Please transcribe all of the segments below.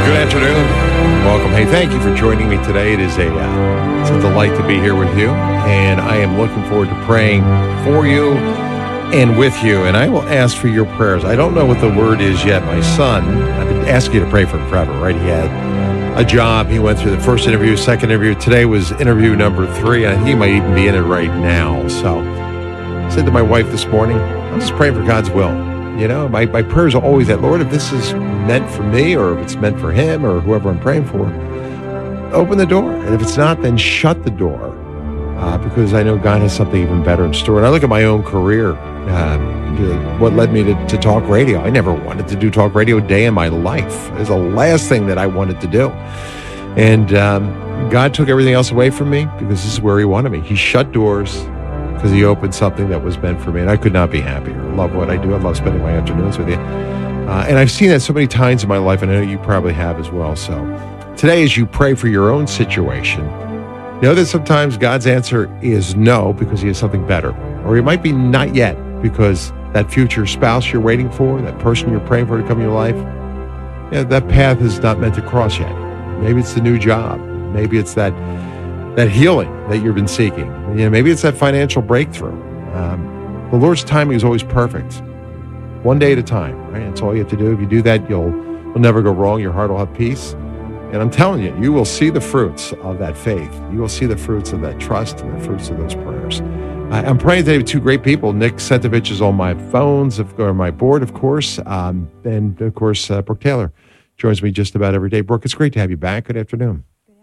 Good afternoon. Welcome. Hey, thank you for joining me today. It is it's a delight to be here with you, and I am looking forward to praying for you and with you, and I will ask for your prayers. I don't know what the word is yet. My son, I've been asking you to pray for him forever, right? He had a job. He went through the first interview, second interview. Today was interview number 3, and I think he might even be in it right now. So I said to my wife this morning, I'm just praying for God's will. You know, my prayers are always that, Lord, if this is meant for me or if it's meant for him or whoever I'm praying for, open the door. And if it's not, then shut the door because I know God has something even better in store. And I look at my own career, what led me to talk radio. I never wanted to do talk radio a day in my life. It was the last thing that I wanted to do. And God took everything else away from me because this is where he wanted me. He shut doors because he opened something that was meant for me, and I could not be happier. I love what I do. I love spending my afternoons with you. And I've seen that so many times in my life, and I know you probably have as well. So today, as you pray for your own situation, know that sometimes God's answer is no because he has something better. Or it might be not yet because that future spouse you're waiting for, that person you're praying for to come in your life, that path is not meant to cross yet. Maybe it's the new job. Maybe it's that healing that you've been seeking. Maybe it's that financial breakthrough. The Lord's timing is always perfect. One day at a time, right? That's all you have to do. If you do that, you'll never go wrong. Your heart will have peace. And I'm telling you, you will see the fruits of that faith. You will see the fruits of that trust and the fruits of those prayers. I'm praying today with 2 great people. Nick Sentovich is on my phones, or my board, of course. And, of course, Brooke Taylor joins me just about every day. Brooke, it's great to have you back. Good afternoon.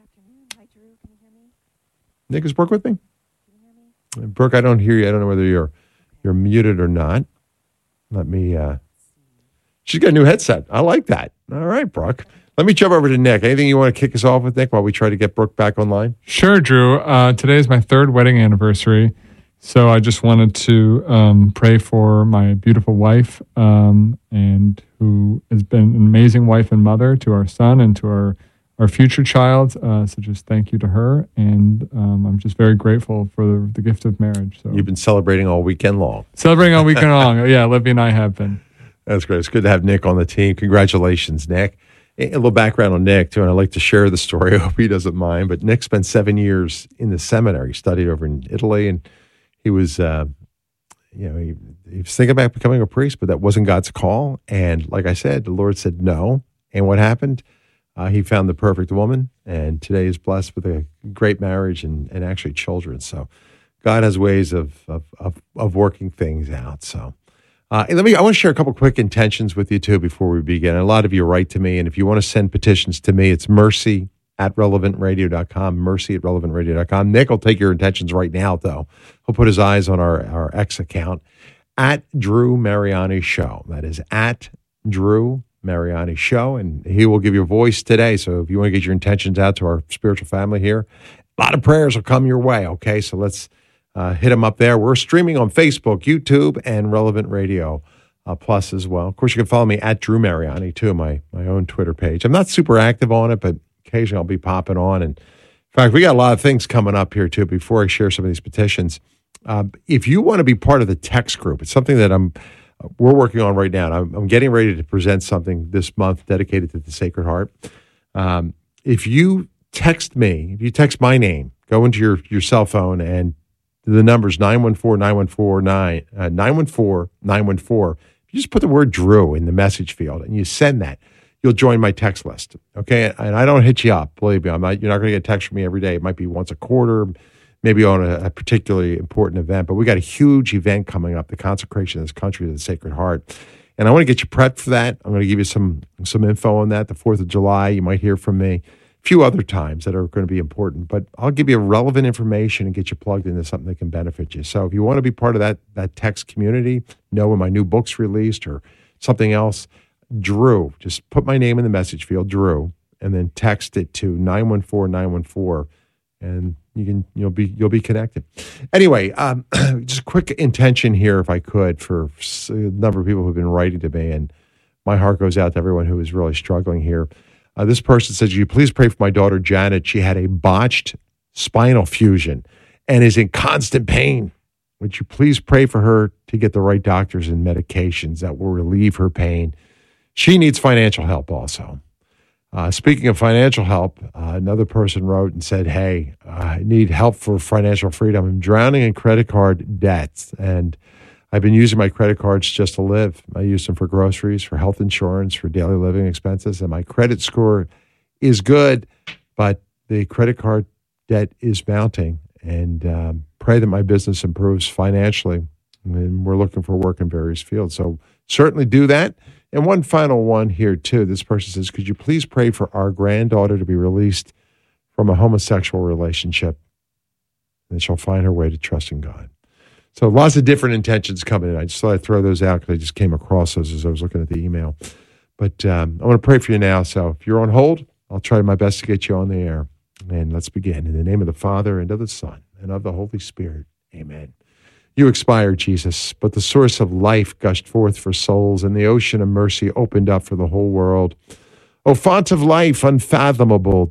Nick, is Brooke with me? Can you hear me? Brooke, I don't hear you. I don't know whether you're muted or not. Let me, she's got a new headset. I like that. All right, Brooke. Let me jump over to Nick. Anything you want to kick us off with, Nick, while we try to get Brooke back online? Sure, Drew. Today is my 3rd wedding anniversary. So I just wanted to pray for my beautiful wife and who has been an amazing wife and mother to our son and to our future child. So just thank you to her. And I'm just very grateful for the gift of marriage. So you've been celebrating all weekend long. Celebrating all weekend long. Yeah, Libby and I have been. That's great. It's good to have Nick on the team. Congratulations, Nick. A little background on Nick, too, and I'd like to share the story. I hope he doesn't mind. But Nick spent 7 years in the seminary. He studied over in Italy, and he was, he was thinking about becoming a priest, but that wasn't God's call. And like I said, the Lord said no. And what happened? He found the perfect woman, and today is blessed with a great marriage and actually children. So God has ways of working things out. So I want to share a couple quick intentions with you, too, before we begin. A lot of you write to me, and if you want to send petitions to me, it's mercy@relevantradio.com, mercy@relevantradio.com. Nick will take your intentions right now, though. He'll put his eyes on our X account, @Drew Mariani Show. That is @Drew Mariani Show, and he will give you a voice today. So if you want to get your intentions out to our spiritual family here, a lot of prayers will come your way, okay? So let's hit them up there. We're streaming on Facebook, YouTube, and Relevant Radio Plus as well. Of course, you can follow me @Drew Mariani, too, my own Twitter page. I'm not super active on it, but occasionally I'll be popping on. And in fact, we got a lot of things coming up here, too, before I share some of these petitions. If you want to be part of the text group, it's something that we're working on right now. I'm getting ready to present something this month dedicated to the Sacred Heart. If you text me, if you text my name, go into your cell phone and the number's 914-914. If you just put the word Drew in the message field and you send that, you'll join my text list. Okay. And I don't hit you up. Believe me, you're not going to get a text from me every day. It might be once a quarter, maybe on a particularly important event, but we got a huge event coming up, the consecration of this country to the Sacred Heart. And I want to get you prepped for that. I'm going to give you some info on that. The 4th of July, you might hear from me a few other times that are going to be important, but I'll give you relevant information and get you plugged into something that can benefit you. So if you want to be part of that text community, know when my new book's released or something else, Drew, just put my name in the message field, Drew, and then text it to 914-914, and you'll be connected. Anyway, just a quick intention here, if I could, for a number of people who've been writing to me, and my heart goes out to everyone who is really struggling here. This person says, you please pray for my daughter, Janet. She had a botched spinal fusion and is in constant pain. Would you please pray for her to get the right doctors and medications that will relieve her pain? She needs financial help also. Speaking of financial help, another person wrote and said, hey, I need help for financial freedom. I'm drowning in credit card debts, and I've been using my credit cards just to live. I use them for groceries, for health insurance, for daily living expenses, and my credit score is good, but the credit card debt is mounting, and pray that my business improves financially. And we're looking for work in various fields. So certainly do that. And one final one here, too. This person says, could you please pray for our granddaughter to be released from a homosexual relationship, and she'll find her way to trusting God? So lots of different intentions coming in. I just thought I'd throw those out because I just came across those as I was looking at the email. But I want to pray for you now. So if you're on hold, I'll try my best to get you on the air. And let's begin. In the name of the Father, and of the Son, and of the Holy Spirit. Amen. You expired, Jesus, but the source of life gushed forth for souls, and the ocean of mercy opened up for the whole world. O font of life unfathomable,